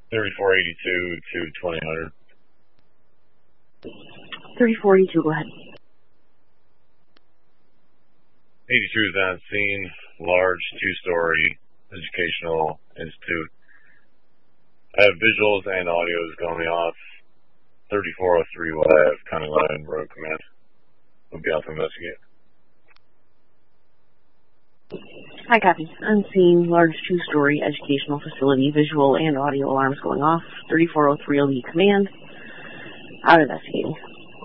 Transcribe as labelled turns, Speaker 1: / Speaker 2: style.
Speaker 1: 3482 to 2000.
Speaker 2: 3482, go ahead.
Speaker 1: 82 is on scene, large two-story educational institute. I have visuals and audios going off. 3403 will have County Line Road Command. We'll be out to investigate.
Speaker 2: Hi, copy. Unseen, large two-story educational facility, visual and audio alarms going off. 3403 will be command. Out investigating.